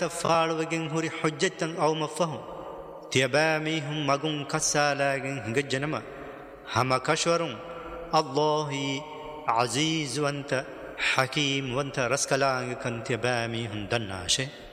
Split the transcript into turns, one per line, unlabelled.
فالوگن هوري حجتن أو مفهم تيباميهم مغن كسالاگن هنگجنما هما كشورون الله عزيز وانت حكيم وانت رسكلاگ كن تيباميهم دناشه